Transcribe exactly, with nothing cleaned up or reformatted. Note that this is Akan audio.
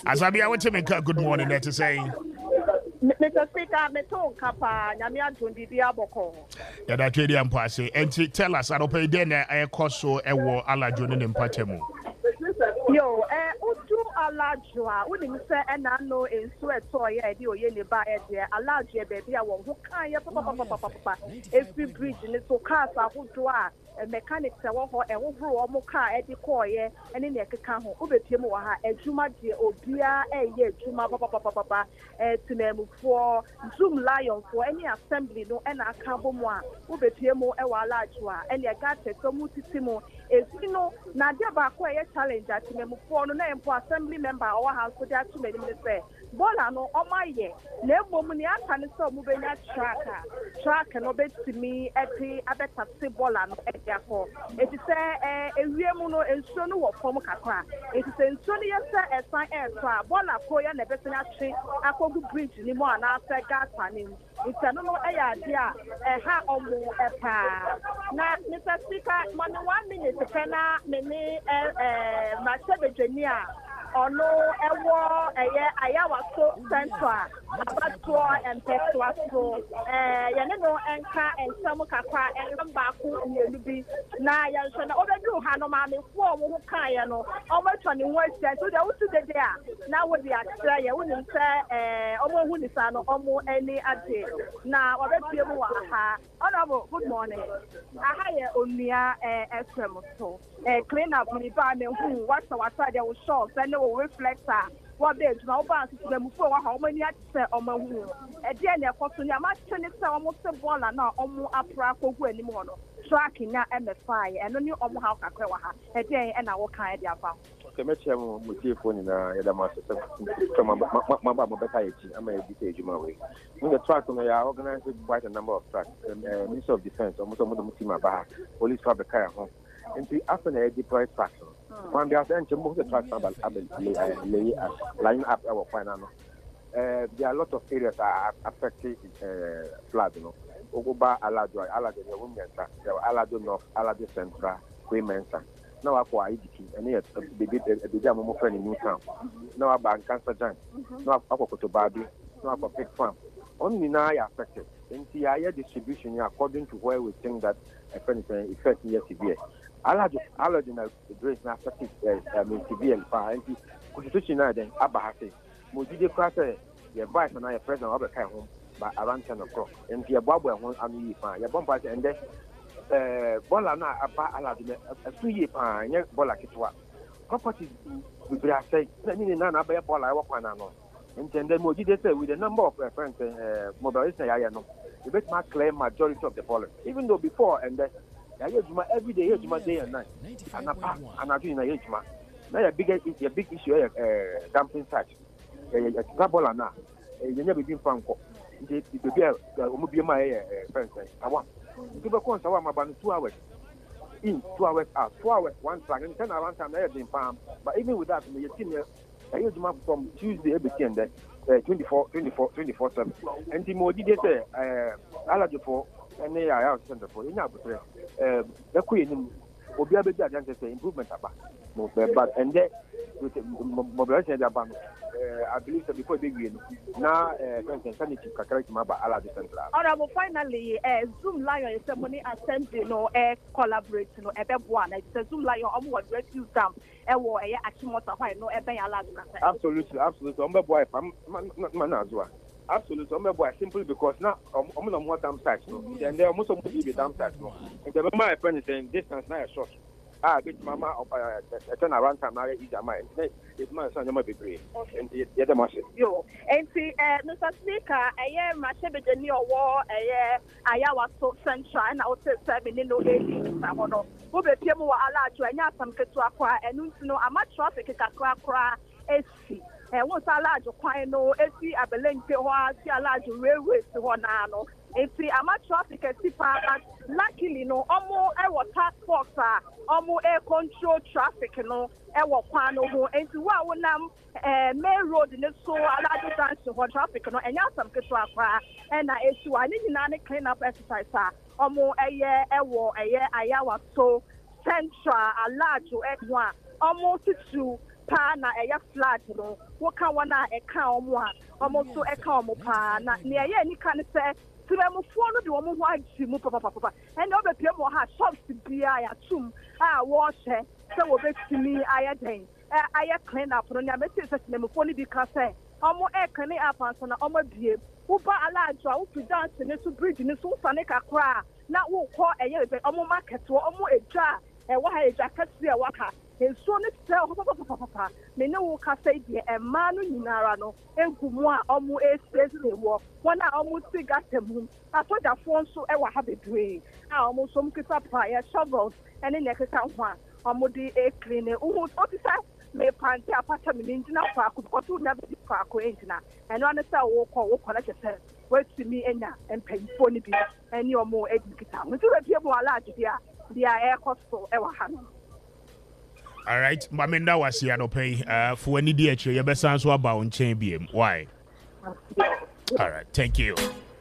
Asabia, what you make a good morning there to say? Mister Speaker, me talk kapa nyamia dundi diaboko. Yeah, that Katie and Passy. And tell us, I don't pay dinner. I cost so a war a la Jonin and Patemo. Yo, eh, utu alajua. Uni mse ena no in sweat toy edi o yeni ba edi alajua baby a won huka ya papa papa papa papa. Every bridge ni so kasa hudua. Mechanics ɛwɔ hɔ ɛwɔ horo ɔmo car ɛde kɔɔyɛ ɛne nea ɛkeka ho wobɛpie mu wɔ ha adwuma deɛ obiara ɛyɛ adwuma papapapapa ɛɛ temamufoɔ zoom lionfoɔ ɛne assembly no ɛna aka bɔ mu a wobɛpie mu ɛwɔ alaadwo a ɛne ɛga tɛtɛ mu titi mu esi no na adeɛ baako a ɛyɛ challenge a temamufoɔ no na yɛ mpo assembly member a ɔwɔ ha nso de ato m'anim ne sɛ bɔɔla no ɔmo ayɛ na mmom nea aka ne sɛ ɔmo bɛnya track a track no bɛtumi ɛde abɛtase bɔɔla no ɛde akɔ eti sɛ ɛɛ ewie mu no nsuo no wɔ fam kakra eti sɛ nsuo no yɛ sɛ ɛsan ɛɛtɔ a bɔɔla kɔ yɛ na ɛbɛsɛn atwe akɔgu bridge ne mu anaasɛ gata ne mu eti ɛno no ɛyɛ adeɛ a ɛha ɔmo ɛpaa na Mister Speaker mɔni one minute pɛ na mene ɛɛ ɛɛ mahyɛbadwani a ɔno ɛwɔ ɛyɛ ayawaso central abatoɔ mpɛtoa so ɛɛ yɛne no ɛnka nsɛm kakra ɛnsɛm baako mmienu bi na yɛnhwɛ na ɔbɛduru ha no maamefoɔ a ɔmo ho kaeɛ no ɔmo atwa ne ho ahyia nti deɛ wotu dede a na wode akyerɛ yɛ wonim sɛ ɛɛ ɔmo hu ne saa no ɔmo ani agye na wɔbɛpie mu wɔ ha honorable good morning aha yɛ onua ɛɛ ɛfrɛm so ɛɛ clean up ne ba me hu wasa wasa deɛ wo shop sɛ ne wo reflector what they do now balance to them for how many at say on my who a dear near costing a match and it's almost a ball and now almost a praco anymore tracking now M F I and only almost how Kakwaha a day and our kind of okay, much with your phone in a master from my better I'm a detail my way. In the track on I organized quite a number of tracks, Minister of Defense, almost a Mutima Baha, Police Public Care Home. And the after a deployed faction. When they are sent to move the tracks line up our final. There are a lot of areas that are affected uh, flood, you know. Ogoba Alado, Alado, the women, Alado North, Alado Central, Quaymensa. Now I for I D P, and yet they did a big friend in Newtown. Now I ban Cancer Giant, now I for Cotobabi, now for Pig Farm. Only now I affected. In the higher distribution, according to where we think that a friend is effect here severe. Alado, Alado, the grace now affected, I mean, severe, and the constitution then Abahase. Mojide Crate, your vice and I are present over home by around ten o'clock. And the Ababa one and you find your bomb and then Bolana about Alado, a two year pine, Bola Kitwa. Properties will be say, none of a Bola Wapanano. And then Mojide said with a number of friends, mobilization, I know. The best might claim majority of the following, even though before and then every day, day and night, and apart, and I do in a Yajma. Now, a big a big issue, uh, dumping site. Gabola now, you never been found. It will be a my friends. I want to go on about two hours in, two hours out, two hours, one track, and ten around time. I have been found, but even with that, you see, I use map from Tuesday every ten day, twenty-four, twenty-four, twenty-four, seven. And the more did say, I like for and they are out center for you know, the Queen will be able to say improvement about. But and then with mobilization, I believe that before they win now, sanity correct about Alado Central. Honorable, finally, Zoom Lion is a money assembly no air collaborate no ebe one. It's a Zoom Lion on what rescue them. Ewo eye Achimota why no ebe Alado. Absolutely, absolutely. I'm a boy, I'm man as well. Absolutely, I'm a boy simply because now I'm on more damn sites, and they are most of the damn sites. And the my friend is saying distance now is short. Ah, bit mama uh turn around time now is a mind. It's my son, you might be great. And the other machine. Yo, and see, Mister Speaker, a year, my shepherd, the new war, a year, Ayawa so central, and I would say seven in no eighty. Samono, who be Piemo allowed to any some Ketuaqua, and no, I'm not traffic at Aqua, S C. And once allowed to quite no S C, I believe, see allowed to railways to one ano. If I'm not traffic at Tipa, luckily, no, almost a task force, almost air control traffic, no, a wapano, and to what nam main road in the so allowed to dance to traffic, no, and some Ketuaqua, and I issue, I need to clean up exercise, almost a year, a war, a year, Ayawa so central, a large to Edwa, almost to pa na ɛyɛ flat no woka wɔn a ɛka wɔn a wɔn nso ɛka wɔn paa na nea ɛyɛ nika ne sɛ tìrẹ̀mùfọ́ no de wɔn ho agyi mu papapapa ɛnna ɔbɛpie mu wɔ ha shops biara yɛatum a wɔrehyɛ sɛ wɔbɛtumi ayɛ den ɛ ayɛ clean up no nea bɛsi sɛ tìrẹ̀mùfọ́ no bi ka sɛ wɔn ɛrekane up ansa na wɔn abie woba alaadwo a wofi junction ne so bridge ne so wosane kakra a na wokɔ ɛyɛ ɛbɛ wɔn market wɔ wɔn edwa a ɛwɔ ha edwa kɛse a ɛwɔ ha nsuo no sɛ hɔ papapapa me ne wo kasa deɛ ɛmaa no nyinara no egu mu a ɔmo esiesie wɔ wɔn a ɔmo si gata mu asogyafoɔ nso ɛwɔ ha bebree a ɔmo nso kita paeɛ shovels ɛne nea ɛkeka ho a ɔmo de ekiri ne uhu ɔti sɛ mepante apata me ne ngyina faako kɔto nya bɛdi faako ngyina ɛno ano sɛ wokɔ wokɔ na kyɛ sɛ watumi anya mpanyinfoɔ no bi ɛne ɔmo edi kita ho nti wapie mu ala agye a deɛ ɛkɔ so ɛwɔ ha no. All right, Maminda was here to pay uh, for any D H. You better answer about on chain B M. Why? All right, thank you.